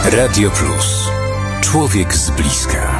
Radio Plus. Człowiek z bliska.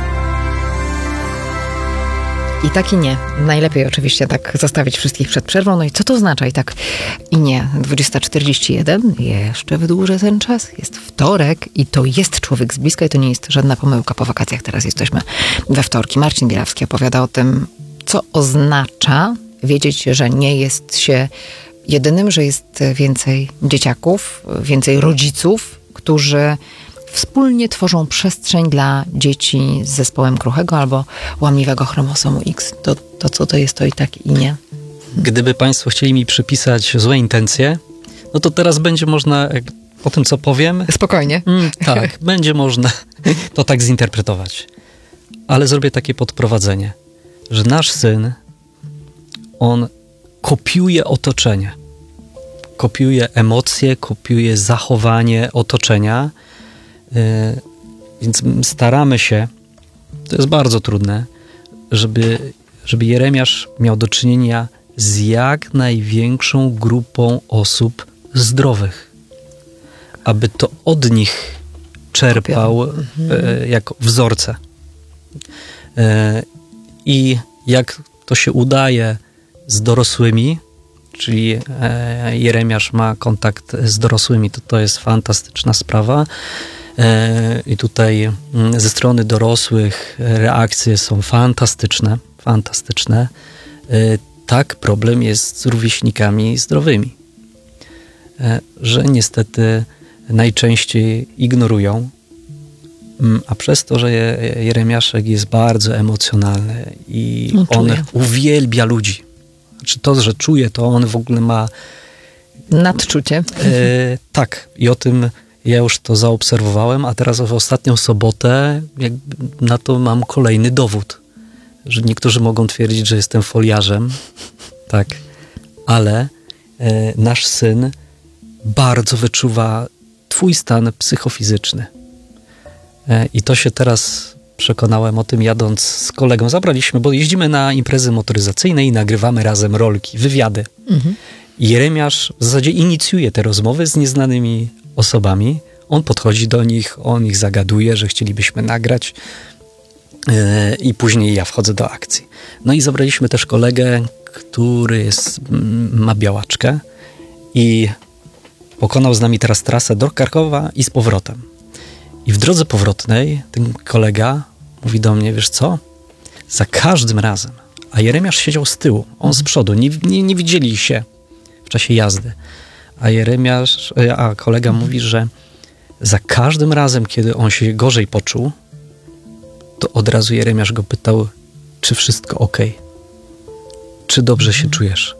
I tak i nie. Najlepiej oczywiście tak zostawić wszystkich przed przerwą. No i co to oznacza? I tak i nie. 20:41. Jeszcze wydłużę ten czas. Jest wtorek i to jest Człowiek z bliska i to nie jest żadna pomyłka. Po wakacjach teraz jesteśmy we wtorki. Marcin Bielawski opowiada o tym, co oznacza wiedzieć, że nie jest się jedynym, że jest więcej dzieciaków, więcej rodziców, którzy wspólnie tworzą przestrzeń dla dzieci z zespołem kruchego albo łamliwego chromosomu X. To co to jest, to i tak i nie. Gdyby Państwo chcieli mi przypisać złe intencje, no to teraz będzie można, po tym co powiem... Spokojnie. Tak, będzie można to tak zinterpretować. Ale zrobię takie podprowadzenie, że nasz syn, on kopiuje otoczenie. Kopiuje emocje, kopiuje zachowanie otoczenia. Więc staramy się, to jest bardzo trudne, żeby Jeremiasz miał do czynienia z jak największą grupą osób zdrowych. Aby to od nich czerpał jako wzorce. I jak to się udaje z dorosłymi, czyli Jeremiasz ma kontakt z dorosłymi, to jest fantastyczna sprawa. I tutaj ze strony dorosłych reakcje są fantastyczne. Tak, problem jest z rówieśnikami zdrowymi, że niestety najczęściej ignorują, a przez to, że Jeremiaszek jest bardzo emocjonalny i on uwielbia ludzi. Znaczy to, że czuje, to on w ogóle ma... Nadczucie. Tak, i o tym ja już to zaobserwowałem, a teraz w ostatnią sobotę na to mam kolejny dowód, że niektórzy mogą twierdzić, że jestem foliarzem, tak, ale nasz syn bardzo wyczuwa twój stan psychofizyczny. I to się teraz przekonałem o tym, jadąc z kolegą. Zabraliśmy, bo jeździmy na imprezy motoryzacyjne i nagrywamy razem rolki, wywiady. I Jeremiasz w zasadzie inicjuje te rozmowy z nieznanymi osobami. On podchodzi do nich, on ich zagaduje, że chcielibyśmy nagrać i później ja wchodzę do akcji. No i zabraliśmy też kolegę, który ma białaczkę i pokonał z nami teraz trasę do Krakowa i z powrotem. I w drodze powrotnej ten kolega mówi do mnie, wiesz co, za każdym razem, a Jeremiasz siedział z tyłu, on z przodu, nie widzieli się w czasie jazdy. A kolega mówi, że za każdym razem, kiedy on się gorzej poczuł, to od razu Jeremiasz go pytał, czy wszystko okej? Czy dobrze się czujesz?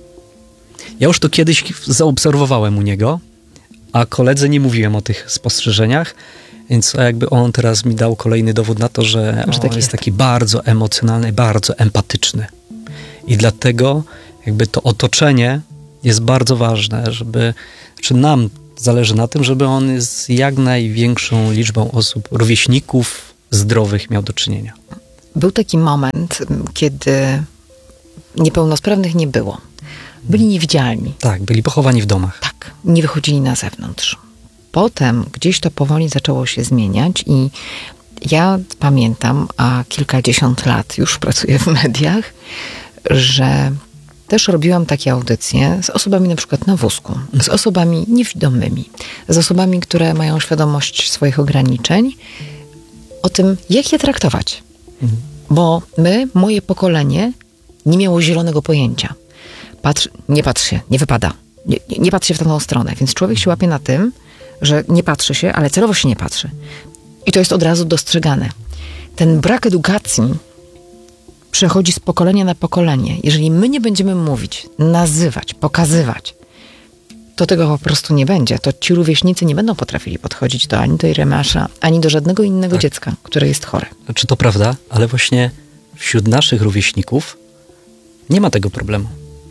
Ja już to kiedyś zaobserwowałem u niego, a koledze nie mówiłem o tych spostrzeżeniach, więc jakby on teraz mi dał kolejny dowód na to, że on jest taki bardzo emocjonalny, bardzo empatyczny. I dlatego jakby to otoczenie jest bardzo ważne, nam zależy na tym, żeby on z jak największą liczbą osób, rówieśników zdrowych miał do czynienia. Był taki moment, kiedy niepełnosprawnych nie było. Byli niewidzialni. Tak, byli pochowani w domach. Tak, nie wychodzili na zewnątrz. Potem gdzieś to powoli zaczęło się zmieniać i ja pamiętam, a kilkadziesiąt lat już pracuję w mediach, że też robiłam takie audycje z osobami na przykład na wózku, z osobami niewidomymi, z osobami, które mają świadomość swoich ograniczeń, o tym, jak je traktować. Bo moje pokolenie nie miało zielonego pojęcia. Nie patrz się, nie wypada. Nie patrz się w tamtą stronę. Więc człowiek się łapie na tym, że nie patrzy się, ale celowo się nie patrzy. I to jest od razu dostrzegane. Ten brak edukacji przechodzi z pokolenia na pokolenie. Jeżeli my nie będziemy mówić, nazywać, pokazywać, to tego po prostu nie będzie. To ci rówieśnicy nie będą potrafili podchodzić ani do Jeremiasza, ani do żadnego innego dziecka, które jest chore. Czy to prawda? Ale właśnie wśród naszych rówieśników nie ma tego problemu.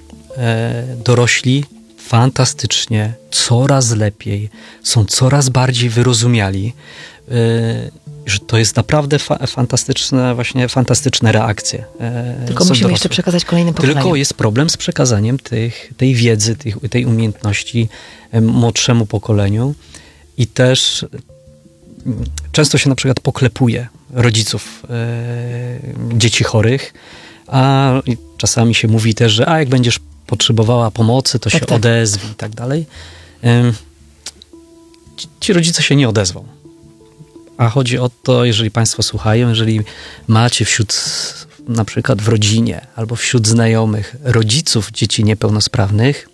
Dorośli fantastycznie, coraz lepiej, są coraz bardziej wyrozumiali, że to jest naprawdę fantastyczne reakcje. Tylko musimy jeszcze przekazać kolejnym pokoleniom. Tylko jest problem z przekazaniem tej wiedzy, tej umiejętności młodszemu pokoleniu i też często się na przykład poklepuje rodziców dzieci chorych, a czasami się mówi też, że jak będziesz potrzebowała pomocy, to się odezwij i tak dalej. Ci rodzice się nie odezwą. A chodzi o to, jeżeli państwo słuchają, jeżeli macie na przykład w rodzinie albo wśród znajomych rodziców dzieci niepełnosprawnych,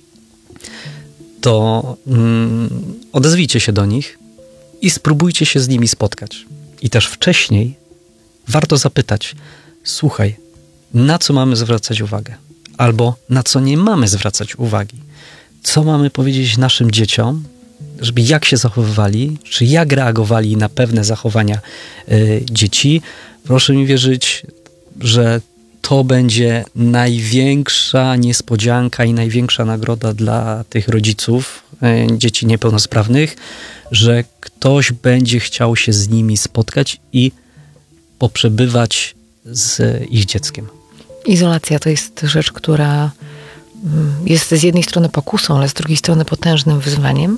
to odezwijcie się do nich i spróbujcie się z nimi spotkać. I też wcześniej warto zapytać, słuchaj, na co mamy zwracać uwagę? Albo na co nie mamy zwracać uwagi? Co mamy powiedzieć naszym dzieciom, żeby jak się zachowywali, czy jak reagowali na pewne zachowania dzieci? Proszę mi wierzyć, że to będzie największa niespodzianka i największa nagroda dla tych rodziców dzieci niepełnosprawnych, że ktoś będzie chciał się z nimi spotkać i poprzebywać z ich dzieckiem. Izolacja to jest rzecz, która jest z jednej strony pokusą, ale z drugiej strony potężnym wyzwaniem.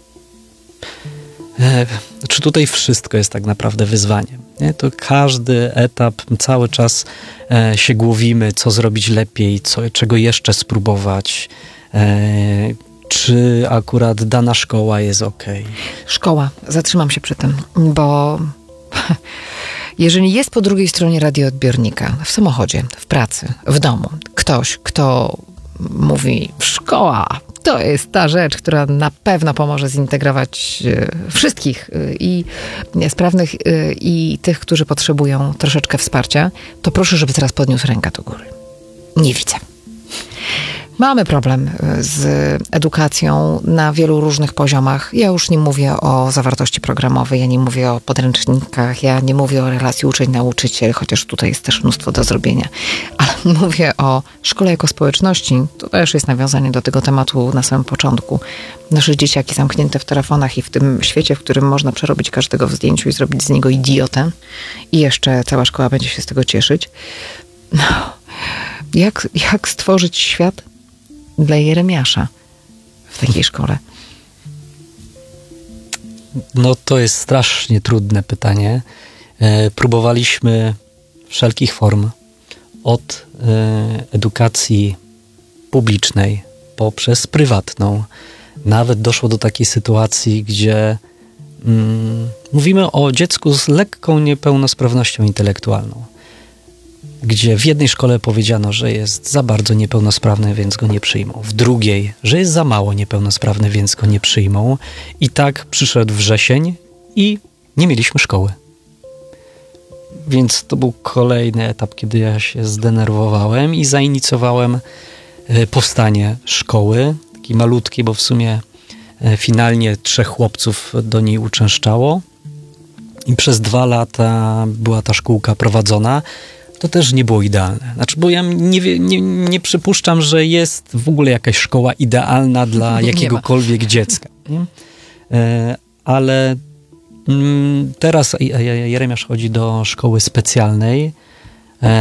Czy tutaj wszystko jest tak naprawdę wyzwaniem? Nie? To każdy etap, cały czas się głowimy, co zrobić lepiej, czego jeszcze spróbować, czy akurat dana szkoła jest okej. Szkoła, zatrzymam się przy tym, bo jeżeli jest po drugiej stronie radioodbiornika, w samochodzie, w pracy, w domu, ktoś, kto mówi, szkoła to jest ta rzecz, która na pewno pomoże zintegrować wszystkich i sprawnych i tych, którzy potrzebują troszeczkę wsparcia, to proszę, żeby teraz podniósł rękę do góry. Nie widzę. Mamy problem z edukacją na wielu różnych poziomach. Ja już nie mówię o zawartości programowej, ja nie mówię o podręcznikach, ja nie mówię o relacji uczeń-nauczyciel, chociaż tutaj jest też mnóstwo do zrobienia. Ale mówię o szkole jako społeczności. To też jest nawiązanie do tego tematu na samym początku. Nasze dzieciaki zamknięte w telefonach i w tym świecie, w którym można przerobić każdego w zdjęciu i zrobić z niego idiotę. I jeszcze cała szkoła będzie się z tego cieszyć. No, jak stworzyć świat dla Jeremiasza w takiej szkole? No to jest strasznie trudne pytanie. Próbowaliśmy wszelkich form od edukacji publicznej poprzez prywatną. Nawet doszło do takiej sytuacji, gdzie mówimy o dziecku z lekką niepełnosprawnością intelektualną, gdzie w jednej szkole powiedziano, że jest za bardzo niepełnosprawny, więc go nie przyjmą. W drugiej, że jest za mało niepełnosprawny, więc go nie przyjmą. I tak przyszedł wrzesień i nie mieliśmy szkoły. Więc to był kolejny etap, kiedy ja się zdenerwowałem i zainicjowałem powstanie szkoły. Taki malutki, bo w sumie finalnie 3 chłopców do niej uczęszczało. I przez 2 lata była ta szkółka prowadzona. To też nie było idealne. Znaczy, bo ja nie przypuszczam, że jest w ogóle jakaś szkoła idealna dla jakiegokolwiek dziecka. Nie? Ale teraz Jeremiasz chodzi do szkoły specjalnej